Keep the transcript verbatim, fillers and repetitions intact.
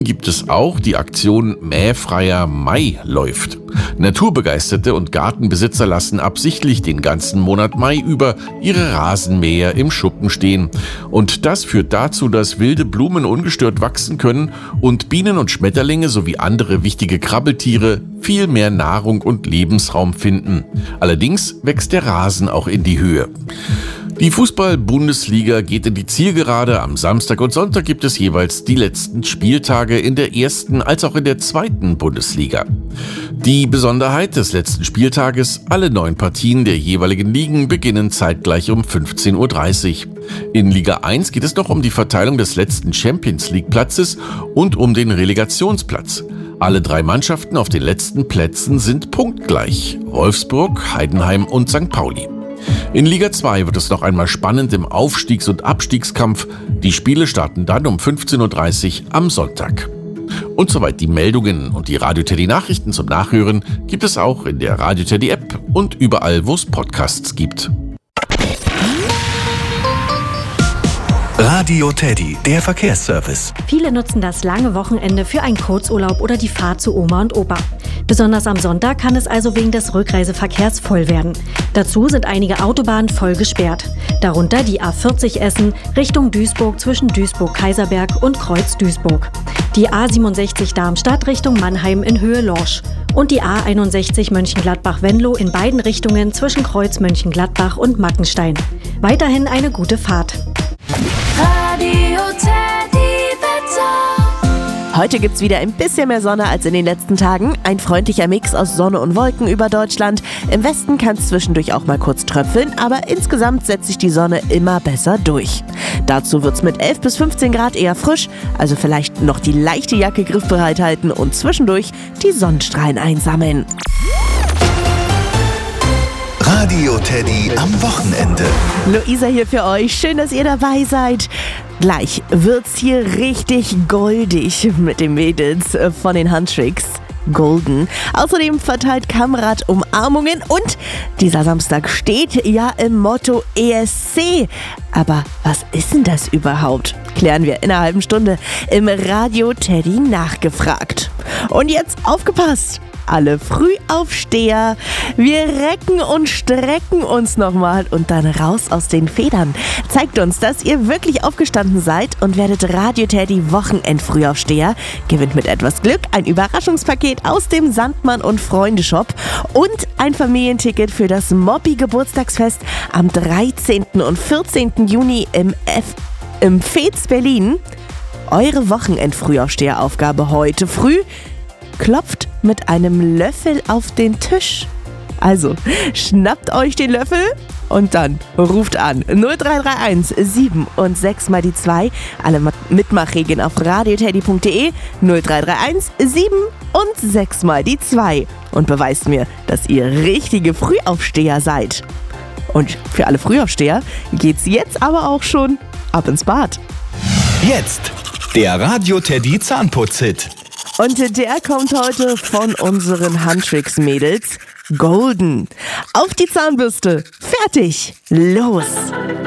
gibt es auch die Aktion Mähfreier Mai läuft. Naturbegeisterte und Gartenbesitzer lassen absichtlich den ganzen Monat Mai über ihre Rasenmäher im Schuppen stehen. Und das führt dazu, dass wilde Blumen ungestört wachsen können und Bienen und Schmetterlinge sowie andere wichtige Krabbeltiere viel mehr Nahrung und Lebensraum finden. Allerdings wächst der Rasen auch in die Höhe. Die Fußball-Bundesliga geht in die Zielgerade. Am Samstag und Sonntag gibt es jeweils die letzten Spieltage in der ersten als auch in der zweiten Bundesliga. Die Besonderheit des letzten Spieltages: alle neun Partien der jeweiligen Ligen beginnen zeitgleich um fünfzehn Uhr dreißig. In Liga eins geht es noch um die Verteilung des letzten Champions-League-Platzes und um den Relegationsplatz. Alle drei Mannschaften auf den letzten Plätzen sind punktgleich: Wolfsburg, Heidenheim und Sankt Pauli. In Liga zwei wird es noch einmal spannend im Aufstiegs- und Abstiegskampf. Die Spiele starten dann um fünfzehn Uhr dreißig am Sonntag. Und soweit die Meldungen und die Radio Teddy Nachrichten zum Nachhören gibt es auch in der Radio Teddy App und überall, wo es Podcasts gibt. Radio Teddy, der Verkehrsservice. Viele nutzen das lange Wochenende für einen Kurzurlaub oder die Fahrt zu Oma und Opa. Besonders am Sonntag kann es also wegen des Rückreiseverkehrs voll werden. Dazu sind einige Autobahnen voll gesperrt. Darunter die A vierzig Essen Richtung Duisburg zwischen Duisburg-Kaiserberg und Kreuz-Duisburg. Die A siebenundsechzig Darmstadt Richtung Mannheim in Höhe Lorsch. Und die A einundsechzig Mönchengladbach-Venlo in beiden Richtungen zwischen Kreuz Mönchengladbach und Mackenstein. Weiterhin eine gute Fahrt. Radio Teddy Wetter. Heute gibt's wieder ein bisschen mehr Sonne als in den letzten Tagen. Ein freundlicher Mix aus Sonne und Wolken über Deutschland. Im Westen kann es zwischendurch auch mal kurz tröpfeln, aber insgesamt setzt sich die Sonne immer besser durch. Dazu wird's mit elf bis fünfzehn Grad eher frisch, also vielleicht noch die leichte Jacke griffbereit halten und zwischendurch die Sonnenstrahlen einsammeln. Radio Teddy am Wochenende. Luisa hier für euch. Schön, dass ihr dabei seid. Gleich wird's hier richtig goldig mit den Mädels von den Handtricks. Golden. Außerdem verteilt Kamrat Umarmungen und dieser Samstag steht ja im Motto E S C. Aber was ist denn das überhaupt? Klären wir in einer halben Stunde im Radio Teddy nachgefragt. Und jetzt aufgepasst! Alle Frühaufsteher, wir recken und strecken uns nochmal und dann raus aus den Federn. Zeigt uns, dass ihr wirklich aufgestanden seid und werdet Radio Teddy Wochenend-Frühaufsteher. Gewinnt mit etwas Glück ein Überraschungspaket aus dem Sandmann und Freunde Shop und ein Familienticket für das Moppi-Geburtstagsfest am dreizehnten und vierzehnten Juni im, F- im Fez Berlin. Eure Wochenend-Frühaufsteheraufgabe heute früh: klopft mit einem Löffel auf den Tisch. Also, schnappt euch den Löffel und dann ruft an. null drei drei eins sieben und sechs mal die zwei. Alle Mitmachregeln auf radioteddy punkt de. null drei drei eins sieben und sechs mal die zwei. Und beweist mir, dass ihr richtige Frühaufsteher seid. Und für alle Frühaufsteher geht's jetzt aber auch schon ab ins Bad. Jetzt der Radio Teddy Zahnputz-Hit. Und der kommt heute von unseren Handtricks-Mädels. Golden. Auf die Zahnbürste. Fertig. Los.